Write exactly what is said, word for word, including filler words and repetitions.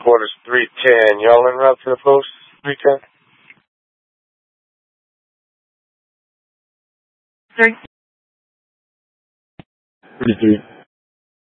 report is three ten. Y'all en route to the post? three ten? Three. thirty-three.